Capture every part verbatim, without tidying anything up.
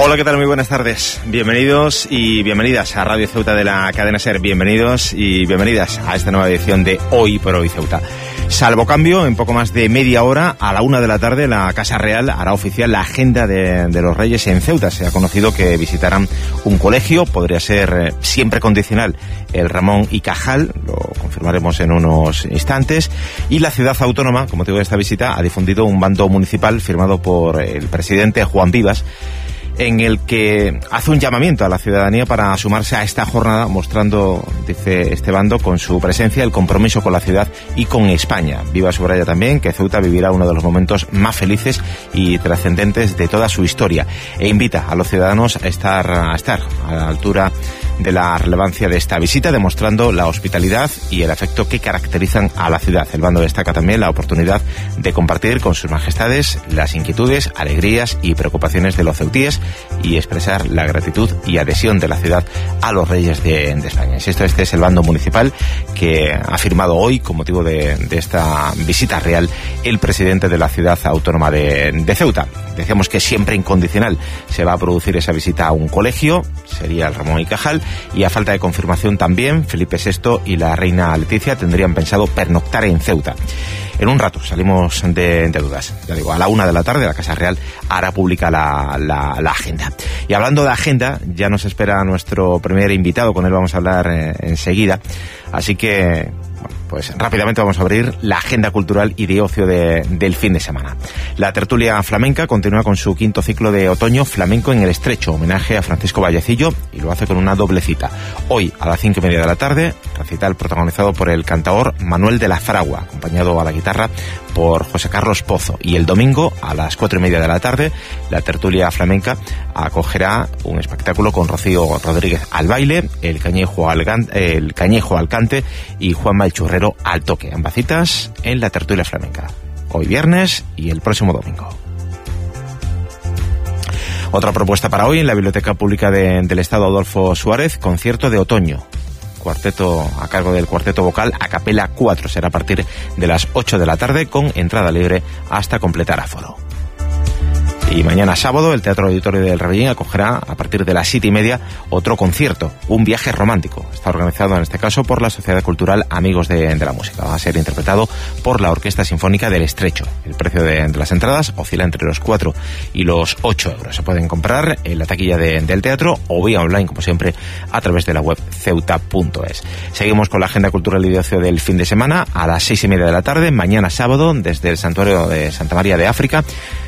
Hola, ¿qué tal? Muy buenas tardes. Bienvenidos y bienvenidas a Radio Ceuta de la cadena SER. Bienvenidos y bienvenidas a esta nueva edición de Hoy por Hoy Ceuta. Salvo cambio, en poco más de media hora, a la una de la tarde, la Casa Real hará oficial la agenda de, de los Reyes en Ceuta. Se ha conocido que visitarán un colegio, podría ser eh, siempre condicional, el Ramón y Cajal, lo confirmaremos en unos instantes. Y la ciudad autónoma, como motivo de esta visita, ha difundido un bando municipal firmado por el presidente Juan Vivas, en el que hace un llamamiento a la ciudadanía para sumarse a esta jornada, mostrando, dice este bando, con su presencia el compromiso con la ciudad y con España. Viva subraya también que Ceuta vivirá uno de los momentos más felices y trascendentes de toda su historia, e invita a los ciudadanos a estar a estar a la altura de la relevancia de esta visita, demostrando la hospitalidad y el afecto que caracterizan a la ciudad. El bando destaca también la oportunidad de compartir con sus majestades las inquietudes, alegrías y preocupaciones de los ceutíes y expresar la gratitud y adhesión de la ciudad a los Reyes de, de España. Esto, este es el bando municipal que ha firmado hoy, con motivo de, de esta visita real, el presidente de la ciudad autónoma de, de Ceuta. Decíamos que siempre incondicional se va a producir esa visita a un colegio, sería el Ramón y Cajal, y a falta de confirmación también, Felipe sexto y la reina Leticia tendrían pensado pernoctar en Ceuta. En un rato salimos de, de dudas. Ya digo, a la una de la tarde la Casa Real hará pública la, la, la agenda. Y hablando de agenda, ya nos espera nuestro primer invitado, con él vamos a hablar eh, enseguida. Así que, bueno, pues rápidamente vamos a abrir la agenda cultural y de ocio de, del fin de semana. La tertulia flamenca continúa con su quinto ciclo de otoño Flamenco en el Estrecho, homenaje a Francisco Vallecillo, y lo hace con una doble cita. Hoy a las cinco y media de la tarde, recital protagonizado por el cantaor Manuel de la Fragua, acompañado a la guitarra por José Carlos Pozo. Y el domingo a las cuatro y media de la tarde, la tertulia flamenca acogerá un espectáculo con Rocío Rodríguez al baile, el Cañejo al, el Cañejo al cante y Juanma el Churrero al toque. Ambas citas en la tertulia flamenca, hoy viernes y el próximo domingo. Otra propuesta para hoy en la Biblioteca Pública de, del Estado Adolfo Suárez, concierto de otoño. Cuarteto a cargo del cuarteto vocal A Capela cuatro. Será a partir de las ocho de la tarde con entrada libre hasta completar aforo. Y mañana sábado el Teatro Auditorio del Rebellín acogerá a partir de las siete y media otro concierto, Un viaje romántico. Está organizado en este caso por la Sociedad Cultural Amigos de, de la Música. Va a ser interpretado por la Orquesta Sinfónica del Estrecho. El precio de, de las entradas oscila entre los cuatro y los ocho euros. Se pueden comprar en la taquilla de, del teatro o vía online, como siempre, a través de la web ceuta punto es. Seguimos con la agenda cultural y de ocio del fin de semana. A las seis y media de la tarde, mañana sábado, desde el Santuario de Santa María de África,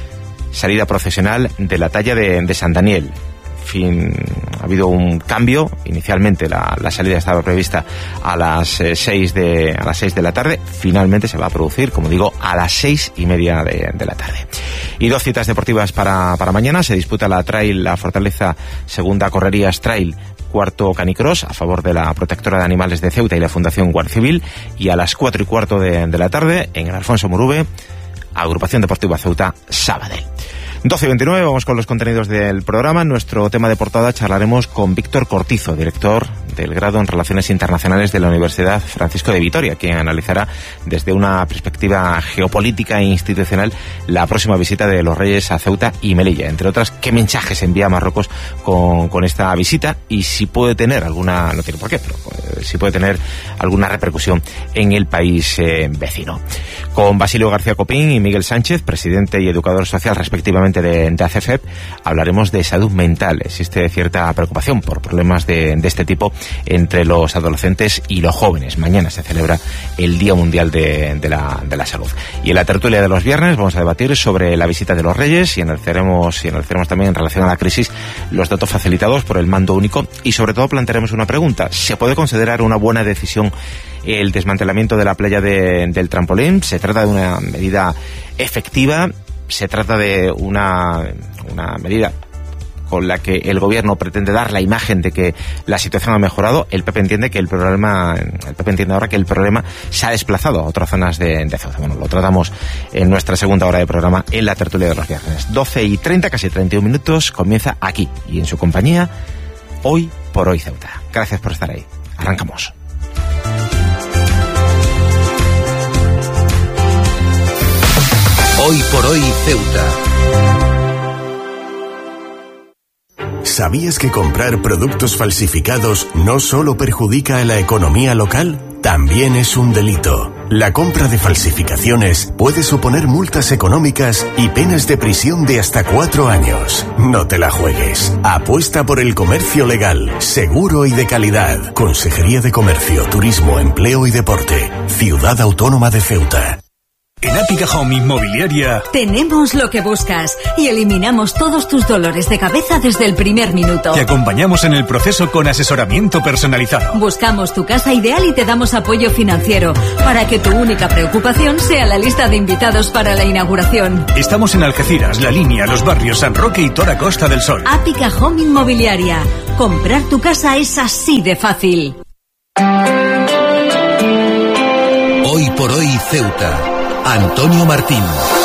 salida procesional de la talla de, de San Daniel. Fin, ha habido un cambio. Inicialmente la, la salida estaba prevista a las eh, seis de a las seis de la tarde. Finalmente se va a producir, como digo, a las seis y media de, de la tarde. Y dos citas deportivas para, para mañana. Se disputa la Trail La Fortaleza Segunda Correrías Trail cuarto Canicross a favor de la Protectora de Animales de Ceuta y la Fundación Guardia Civil. Y a las cuatro y cuarto de, de la tarde, en el Alfonso Murube, Agrupación Deportiva Ceuta Sabadell. doce y veintinueve, vamos con los contenidos del programa. En nuestro tema de portada charlaremos con Víctor Cortizo, director del grado en Relaciones Internacionales de la Universidad Francisco de Vitoria, quien analizará desde una perspectiva geopolítica e institucional la próxima visita de los Reyes a Ceuta y Melilla. Entre otras, qué mensajes envía Marruecos con, con esta visita y si puede tener alguna, no tiene por qué, pero eh, si puede tener alguna repercusión en el país eh, vecino. Con Basilio García Copín y Miguel Sánchez, presidente y educador social respectivamente de, de A C F E P, hablaremos de salud mental. Existe cierta preocupación por problemas de, de este tipo entre los adolescentes y los jóvenes. Mañana se celebra el Día Mundial de, de, la, de la Salud. Y en la tertulia de los viernes vamos a debatir sobre la visita de los Reyes y analizaremos, y analizaremos también en relación a la crisis los datos facilitados por el mando único y sobre todo plantearemos una pregunta. ¿Se puede considerar una buena decisión el desmantelamiento de la playa de, del trampolín? ¿Se trata de una medida efectiva? ¿Se trata de una, una medida con la que el gobierno pretende dar la imagen de que la situación ha mejorado? El P P entiende que el problema, el P P entiende ahora que el problema se ha desplazado a otras zonas de, de Ceuta. Bueno, lo tratamos en nuestra segunda hora de programa en la tertulia de los viernes. doce y treinta, casi treinta y un minutos, comienza aquí y en su compañía, Hoy por Hoy Ceuta. Gracias por estar ahí. Arrancamos. Hoy por Hoy Ceuta. ¿Sabías que comprar productos falsificados no solo perjudica a la economía local? También es un delito. La compra de falsificaciones puede suponer multas económicas y penas de prisión de hasta cuatro años. No te la juegues. Apuesta por el comercio legal, seguro y de calidad. Consejería de Comercio, Turismo, Empleo y Deporte. Ciudad Autónoma de Ceuta. En Ápica Home Inmobiliaria tenemos lo que buscas y eliminamos todos tus dolores de cabeza desde el primer minuto. Te acompañamos en el proceso con asesoramiento personalizado. Buscamos tu casa ideal y te damos apoyo financiero para que tu única preocupación sea la lista de invitados para la inauguración. Estamos en Algeciras, La Línea, Los Barrios, San Roque y toda Costa del Sol. Ápica Home Inmobiliaria. Comprar tu casa es así de fácil. Hoy por hoy Ceuta. Antonio Martín.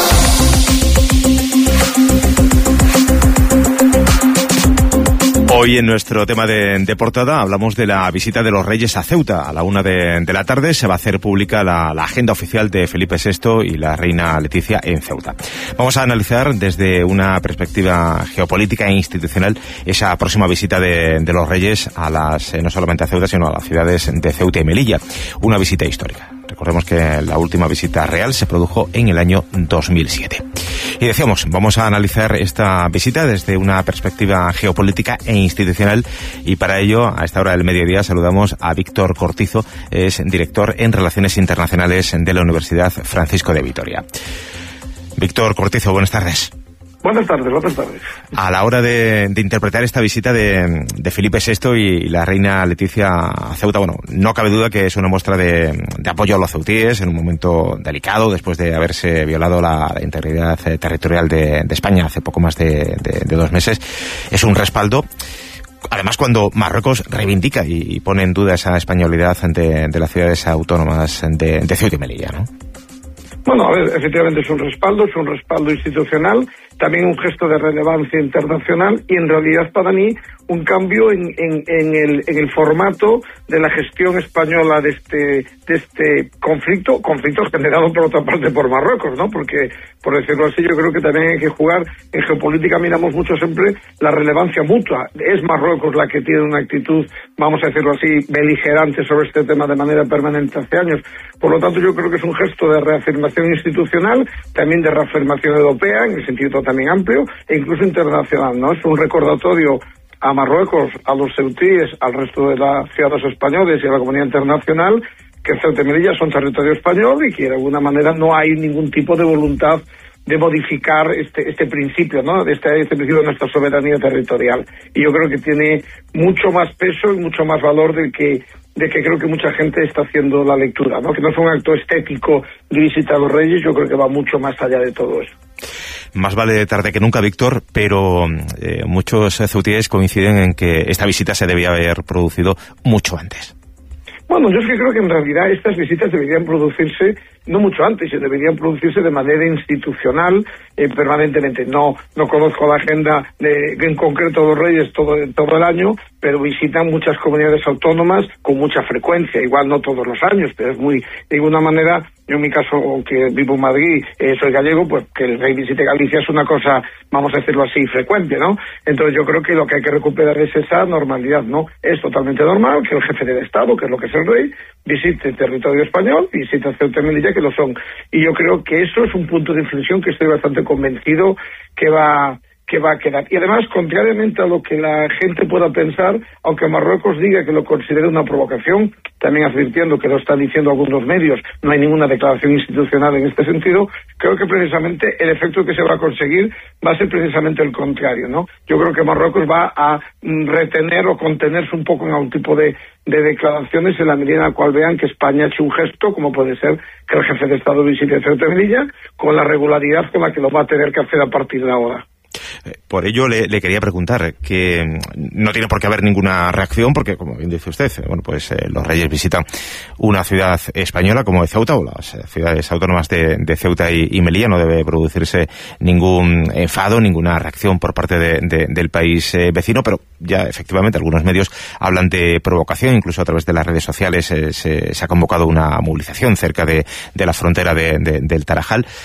Hoy en nuestro tema de, de portada hablamos de la visita de los Reyes a Ceuta. A la una de, de la tarde se va a hacer pública la, la agenda oficial de Felipe sexto y la reina Leticia en Ceuta. Vamos a analizar desde una perspectiva geopolítica e institucional esa próxima visita de, de los Reyes a las, no solamente a Ceuta, sino a las ciudades de Ceuta y Melilla. Una visita histórica. Recordemos que la última visita real se produjo en el año dos mil siete. Y decíamos, vamos a analizar esta visita desde una perspectiva geopolítica e institucional, y para ello, a esta hora del mediodía, saludamos a Víctor Cortizo, es director en Relaciones Internacionales de la Universidad Francisco de Vitoria. Víctor Cortizo, buenas tardes. Buenas tardes, buenas tardes. A la hora de, de interpretar esta visita de, de Felipe sexto y la reina Leticia a Ceuta, bueno, no cabe duda que es una muestra de, de apoyo a los ceutíes en un momento delicado después de haberse violado la, la integridad territorial de, de España hace poco más de, de, de dos meses. Es un respaldo. Además, cuando Marruecos reivindica y, y pone en duda esa españolidad de, de las ciudades autónomas de, de Ceuta y Melilla, ¿no? Bueno, a ver, efectivamente es un respaldo, es un respaldo institucional, también un gesto de relevancia internacional y en realidad para mí un cambio en, en, en, el, en el formato de la gestión española de este, de este conflicto, conflicto generado por otra parte por Marruecos, ¿no? Porque, por decirlo así, yo creo que también hay que jugar, en geopolítica miramos mucho siempre la relevancia mutua. Es Marruecos la que tiene una actitud, vamos a decirlo así, beligerante sobre este tema de manera permanente hace años. Por lo tanto, yo creo que es un gesto de reafirmación institucional, también de reafirmación europea, en el sentido también amplio, e incluso internacional, ¿no? Es un recordatorio a Marruecos, a los ceutíes, al resto de las ciudades españoles y a la comunidad internacional, que Ceuta y Melilla son territorio español y que de alguna manera no hay ningún tipo de voluntad de modificar este este principio, ¿no? Este, este principio de nuestra soberanía territorial. Y yo creo que tiene mucho más peso y mucho más valor del que de que creo que mucha gente está haciendo la lectura, ¿no? Que no es un acto estético de visita a los Reyes, yo creo que va mucho más allá de todo eso. Más vale tarde que nunca, Víctor, pero eh, muchos ceutíes coinciden en que esta visita se debía haber producido mucho antes. Bueno, yo es que creo que en realidad estas visitas deberían producirse no mucho antes, se deberían producirse de manera institucional, eh, permanentemente. No no conozco la agenda de, en concreto de los Reyes todo, todo el año, pero visitan muchas comunidades autónomas con mucha frecuencia, igual no todos los años, pero es muy, de alguna manera, yo en mi caso, que vivo en Madrid, eh, soy gallego, pues que el rey visite Galicia es una cosa, vamos a decirlo así, frecuente, ¿no? Entonces yo creo que lo que hay que recuperar es esa normalidad, ¿no? Es totalmente normal que el jefe del Estado, que es lo que es el rey, visite el territorio español, visite Ceuta y Melilla, que lo son. Y yo creo que eso es un punto de inflexión que estoy bastante convencido que va que va a quedar. Y además, contrariamente a lo que la gente pueda pensar, aunque Marruecos diga que lo considera una provocación, también advirtiendo que lo están diciendo algunos medios, no hay ninguna declaración institucional en este sentido, creo que precisamente el efecto que se va a conseguir va a ser precisamente el contrario, ¿no? Yo creo que Marruecos va a retener o contenerse un poco en algún tipo de, de declaraciones en la medida en la cual vean que España ha hecho un gesto, como puede ser que el jefe de Estado visite Ceuta y Melilla, con la regularidad con la que lo va a tener que hacer a partir de ahora. Por ello le, le quería preguntar que no tiene por qué haber ninguna reacción porque, como bien dice usted, bueno, pues eh, los Reyes visitan una ciudad española como de Ceuta o las ciudades autónomas de, de Ceuta y, y Melilla. No debe producirse ningún enfado, ninguna reacción por parte de, de, del país eh, vecino, pero ya efectivamente algunos medios hablan de provocación, incluso a través de las redes sociales eh, se, se ha convocado una movilización cerca de, de la frontera de, de, del Tarajal.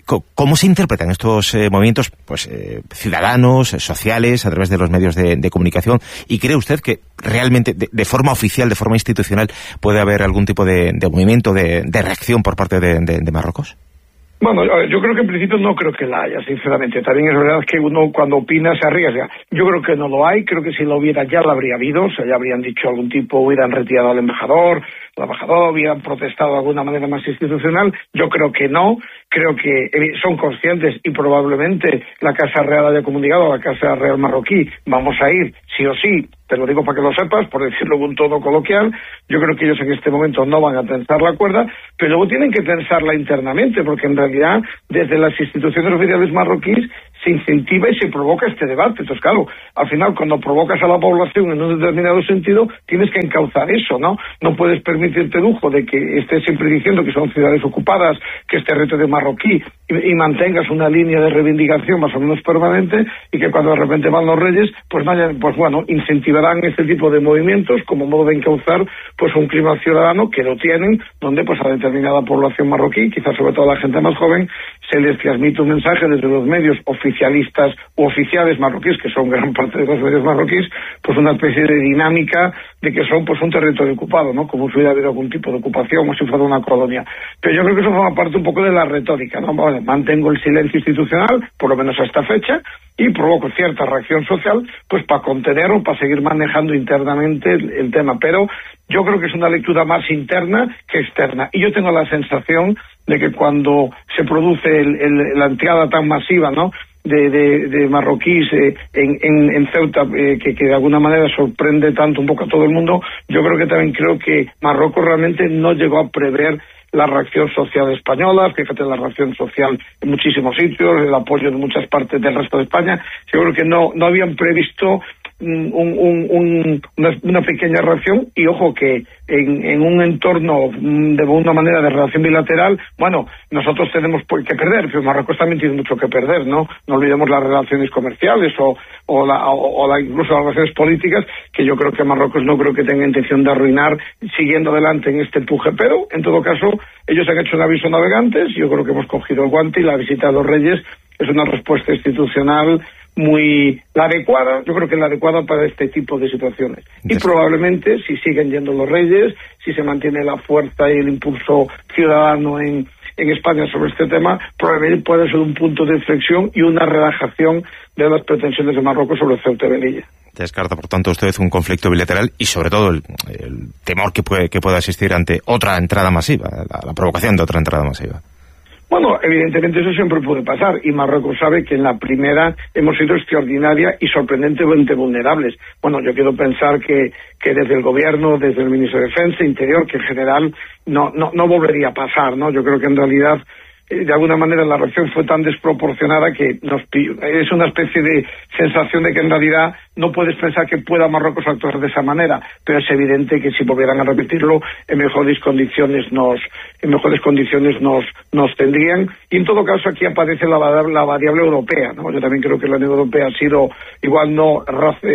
¿Cómo se interpretan estos eh, movimientos pues eh, ciudadanos, sociales, a través de los medios de, de comunicación? ¿Y cree usted que realmente, de, de forma oficial, de forma institucional, puede haber algún tipo de, de movimiento, de, de reacción por parte de, de, de Marruecos? Bueno, yo creo que en principio no creo que la haya, sinceramente. También es verdad que uno cuando opina se arriesga. Yo creo que no lo hay, creo que si lo hubiera ya lo habría habido, o sea, ya habrían dicho algún tipo, hubieran retirado al embajador, el embajador hubieran protestado de alguna manera más institucional. Yo creo que no, creo que son conscientes y probablemente la Casa Real haya comunicado a la Casa Real marroquí, vamos a ir sí o sí, te lo digo para que lo sepas, por decirlo con un tono coloquial. Yo creo que ellos en este momento no van a tensar la cuerda, pero luego tienen que tensarla internamente, porque en realidad desde las instituciones oficiales marroquíes se incentiva y se provoca este debate. Entonces, claro, al final cuando provocas a la población en un determinado sentido, tienes que encauzar eso, ¿no? No puedes permitirte el lujo de que estés siempre diciendo que son ciudades ocupadas, que es territorio marroquí, y, y mantengas una línea de reivindicación más o menos permanente, y que cuando de repente van los reyes, pues vayan, pues bueno, incentivarán este tipo de movimientos como modo de encauzar pues un clima ciudadano que lo tienen, donde pues a determinada población marroquí, quizás sobre todo a la gente más joven, se les transmite un mensaje desde los medios oficialistas u oficiales marroquíes, que son gran parte de los medios marroquíes, pues una especie de dinámica de que son pues un territorio ocupado, ¿no? Como si hubiera habido algún tipo de ocupación o si fuera una colonia. Pero yo creo que eso forma parte un poco de la retórica, ¿no? Bueno, mantengo el silencio institucional, por lo menos a esta fecha, y provoco cierta reacción social, pues para contener o para seguir manejando internamente el, el tema. Pero yo creo que es una lectura más interna que externa. Y yo tengo la sensación de que cuando se produce el, el, la entrada tan masiva, ¿no?, de, de, de marroquíes eh, en, en, en Ceuta, eh, que, que de alguna manera sorprende tanto un poco a todo el mundo, yo creo que también creo que Marruecos realmente no llegó a prever la reacción social española. Fíjate, la reacción social en muchísimos sitios, el apoyo de muchas partes del resto de España. Yo creo que no, no habían previsto un, un, un, una, una pequeña reacción, y ojo que en, en un entorno de una manera de relación bilateral, bueno, nosotros tenemos que perder, pero Marruecos también tiene mucho que perder, ¿no? No olvidemos las relaciones comerciales o, o, la, o, o la, incluso las relaciones políticas, que yo creo que Marruecos no creo que tenga intención de arruinar siguiendo adelante en este empuje, pero en todo caso ellos han hecho un aviso a navegantes. Yo creo que hemos cogido el guante, y la visita a los Reyes es una respuesta institucional muy la adecuada, yo creo que es la adecuada para este tipo de situaciones. Y probablemente, si siguen yendo los Reyes, si se mantiene la fuerza y el impulso ciudadano en, en España sobre este tema, probablemente puede ser un punto de inflexión y una relajación de las pretensiones de Marruecos sobre Ceuta y Melilla. Descarta, por tanto, usted un conflicto bilateral y, sobre todo, el, el temor que puede que pueda existir ante otra entrada masiva, la, la provocación de otra entrada masiva. Bueno, evidentemente eso siempre puede pasar, y Marruecos sabe que en la primera hemos sido extraordinaria y sorprendentemente vulnerables. Bueno, yo quiero pensar que, que desde el gobierno, desde el ministro de Defensa, Interior, que en general no, no, no volvería a pasar, ¿no? Yo creo que en realidad de alguna manera la reacción fue tan desproporcionada que nos es una especie de sensación de que en realidad no puedes pensar que pueda Marruecos actuar de esa manera, pero es evidente que si volvieran a repetirlo, en mejores condiciones nos en mejores condiciones nos nos tendrían. Y en todo caso aquí aparece la, la variable europea, ¿no? Yo también creo que la Unión Europea ha sido igual no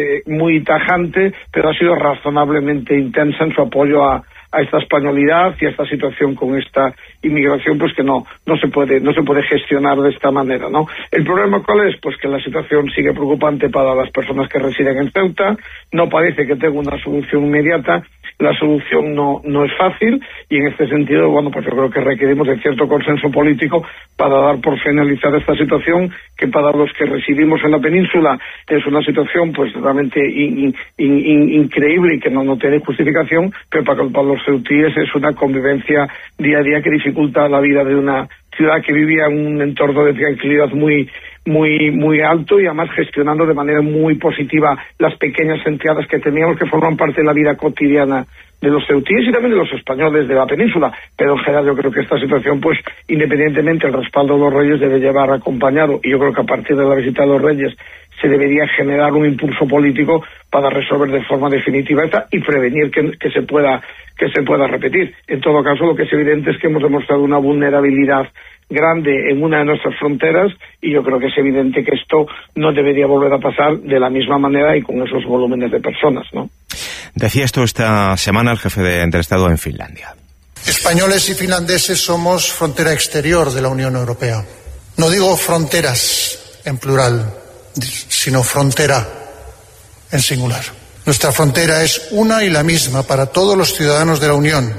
muy tajante, pero ha sido razonablemente intensa en su apoyo a a esta españolidad y a esta situación con esta inmigración, pues que no no se puede no se puede gestionar de esta manera, ¿no? El problema ¿cuál es? Pues que la situación sigue preocupante para las personas que residen en Ceuta. No parece que tenga una solución inmediata. La solución no no es fácil, y en este sentido, bueno, pues yo creo que requerimos de cierto consenso político para dar por finalizada esta situación, que para los que residimos en la península es una situación pues realmente in, in, in, increíble y que no, no tiene justificación, pero para, para los ceutíes es una convivencia día a día que dificulta la vida de una ciudad que vivía en un entorno de tranquilidad muy muy muy alto, y además gestionando de manera muy positiva las pequeñas entradas que teníamos, que forman parte de la vida cotidiana de los ceutíes y también de los españoles de la península. Pero en general yo creo que esta situación, pues independientemente el respaldo de los Reyes debe llevar acompañado, y yo creo que a partir de la visita de los Reyes se debería generar un impulso político para resolver de forma definitiva esta y prevenir que, que se pueda que se pueda repetir. En todo caso, lo que es evidente es que hemos demostrado una vulnerabilidad grande en una de nuestras fronteras, y yo creo que es evidente que esto no debería volver a pasar de la misma manera y con esos volúmenes de personas, ¿no? Decía esto esta semana el jefe de, del Estado en Finlandia. Españoles y finlandeses somos frontera exterior de la Unión Europea. No digo fronteras en plural, sino frontera en singular. Nuestra frontera es una y la misma para todos los ciudadanos de la Unión,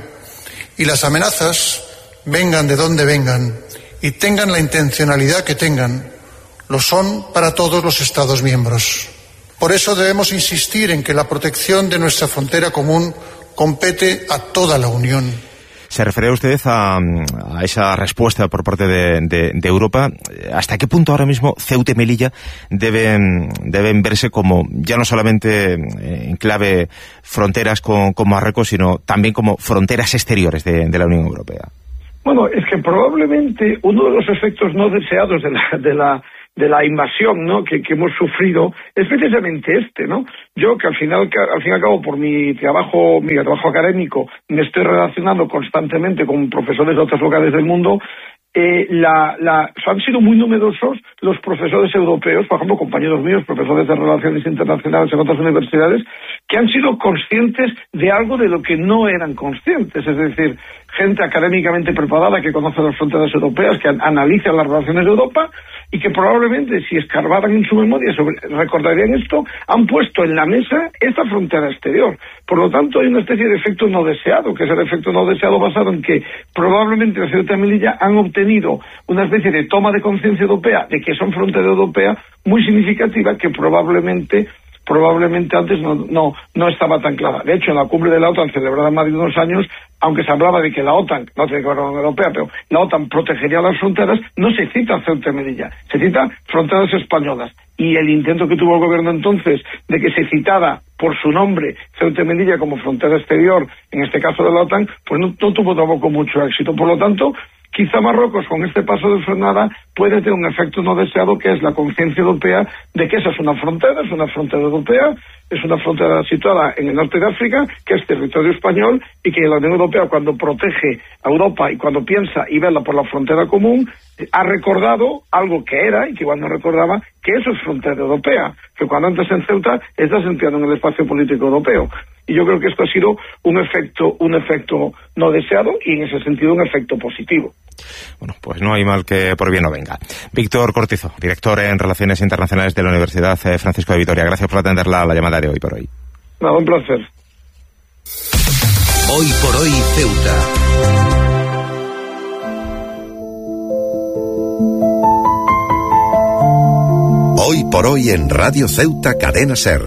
y las amenazas, vengan de donde vengan y tengan la intencionalidad que tengan, lo son para todos los Estados miembros. Por eso debemos insistir en que la protección de nuestra frontera común compete a toda la Unión. Se refiere usted a, a esa respuesta por parte de, de, de Europa. ¿Hasta qué punto ahora mismo Ceuta y Melilla deben, deben verse como, ya no solamente en clave fronteras con, con Marruecos, sino también como fronteras exteriores de, de la Unión Europea? Bueno, es que probablemente uno de los efectos no deseados de la... De la de la invasión, ¿no?, que, que hemos sufrido, es precisamente este, ¿no? Yo, que al final, que al fin y al cabo, por mi trabajo, mi trabajo académico, me estoy relacionando constantemente con profesores de otros lugares del mundo. Eh, la, la, han sido muy numerosos los profesores europeos, por ejemplo, compañeros míos, profesores de Relaciones Internacionales en otras universidades, que han sido conscientes de algo de lo que no eran conscientes, es decir, gente académicamente preparada que conoce las fronteras europeas, que an- analiza las relaciones de Europa, y que probablemente, si escarbaran en su memoria, sobre, recordarían esto, han puesto en la mesa esta frontera exterior. Por lo tanto, hay una especie de efecto no deseado, que es el efecto no deseado basado en que probablemente la Ceuta y Melilla han obtenido una especie de toma de conciencia europea de que son frontera europea muy significativa, que probablemente probablemente antes no, no, no estaba tan clara. De hecho, en la cumbre de la OTAN celebrada en Madrid unos años, aunque se hablaba de que la OTAN, no tiene que ver con la Unión Europea, pero la OTAN protegería las fronteras, no se cita Ceuta y Melilla, se cita fronteras españolas. Y el intento que tuvo el gobierno entonces de que se citara por su nombre Ceuta y Melilla como frontera exterior, en este caso de la OTAN, pues no, no tuvo tampoco mucho éxito. Por lo tanto, quizá Marruecos, con este paso de frenada, puede tener un efecto no deseado, que es la conciencia europea de que esa es una frontera, es una frontera europea, es una frontera situada en el norte de África, que es territorio español, y que la Unión Europea, cuando protege a Europa y cuando piensa y vela por la frontera común, ha recordado algo que era y que igual no recordaba, que eso es frontera europea, que cuando antes en Ceuta estás entrando en el espacio político europeo. Y yo creo que esto ha sido un efecto, un efecto no deseado y en ese sentido un efecto positivo. Bueno, pues no hay mal que por bien no venga. Víctor Cortizo, director en Relaciones Internacionales de la Universidad Francisco de Vitoria. Gracias por atender la, la llamada de Hoy por Hoy. Nada, un placer. Hoy por Hoy Ceuta. Hoy por Hoy en Radio Ceuta Cadena Ser.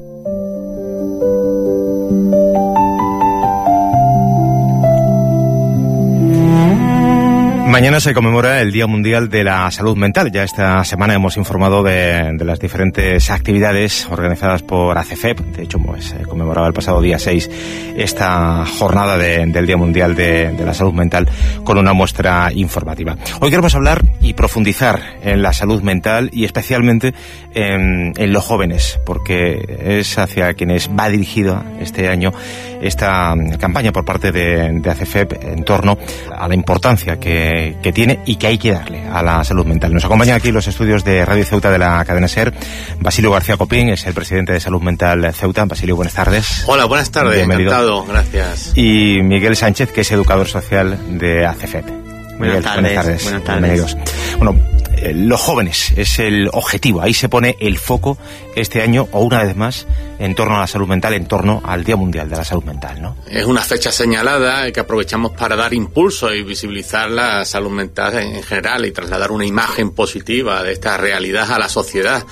Mañana se conmemora el Día Mundial de la Salud Mental. Ya esta semana hemos informado de, de las diferentes actividades organizadas por A C F E P. De hecho, pues, se conmemoraba el pasado día seis esta jornada de, del Día Mundial de, de la Salud Mental con una muestra informativa. Hoy queremos hablar y profundizar en la salud mental y especialmente en, en los jóvenes, porque es hacia quienes va dirigida este año esta campaña por parte de, de A C F E P en torno a la importancia que que tiene y que hay que darle a la salud mental. Nos acompañan aquí los estudios de Radio Ceuta de la cadena SER. Basilio García Copín es el presidente de Salud Mental Ceuta. Basilio, buenas tardes. Hola, buenas tardes. Bienvenido. Encantado, gracias. Y Miguel Sánchez, que es educador social de A C F E P. Buenas Miguel, tardes. Buenas tardes. Buenas tardes. Bienvenidos. Bueno, eh, los jóvenes es el objetivo. Ahí se pone el foco este año, o una vez más, en torno a la salud mental, en torno al Día Mundial de la Salud Mental, ¿no? Es una fecha señalada que aprovechamos para dar impulso y visibilizar la salud mental en general y trasladar una imagen positiva de esta realidad a la sociedad.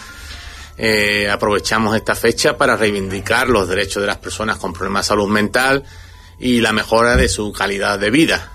Eh, aprovechamos esta fecha para reivindicar los derechos de las personas con problemas de salud mental y la mejora de su calidad de vida.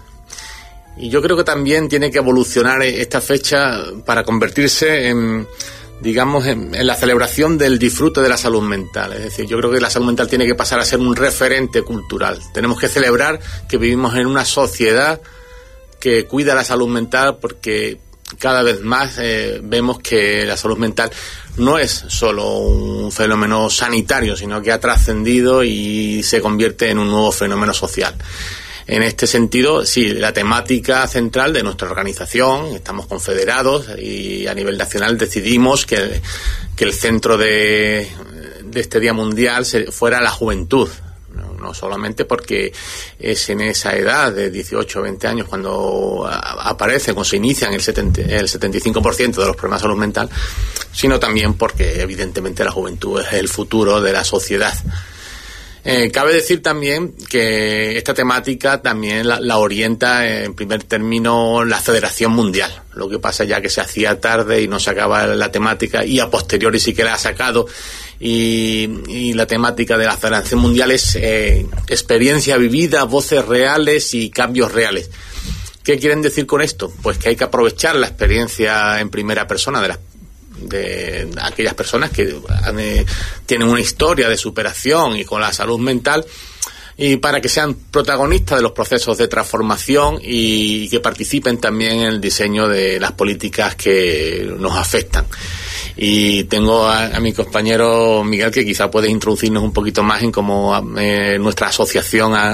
Y yo creo que también tiene que evolucionar esta fecha para convertirse en, digamos, en, en la celebración del disfrute de la salud mental. Es decir, yo creo que la salud mental tiene que pasar a ser un referente cultural. Tenemos que celebrar que vivimos en una sociedad que cuida la salud mental, porque cada vez más eh, vemos que la salud mental no es solo un fenómeno sanitario, sino que ha trascendido y se convierte en un nuevo fenómeno social. En este sentido, sí, la temática central de nuestra organización, estamos confederados y a nivel nacional decidimos que el, que el centro de, de este Día Mundial fuera la juventud. no solamente porque es en esa edad de dieciocho o veinte años cuando aparecen o se inician el, setenta, el setenta y cinco por ciento de los problemas de salud mental, sino también porque evidentemente la juventud es el futuro de la sociedad. Eh, cabe decir también que esta temática también la, la orienta en primer término la Federación Mundial. Lo que pasa ya que se hacía tarde y no sacaba la temática, y a posteriori sí que la ha sacado, y, y la temática de la Federación Mundial es eh, experiencia vivida, voces reales y cambios reales. ¿Qué quieren decir con esto? Pues que hay que aprovechar la experiencia en primera persona de las de aquellas personas que eh, tienen una historia de superación y con la salud mental, y para que sean protagonistas de los procesos de transformación y que participen también en el diseño de las políticas que nos afectan. Y tengo a, a mi compañero Miguel, que quizá puede introducirnos un poquito más en cómo eh, nuestra asociación ha,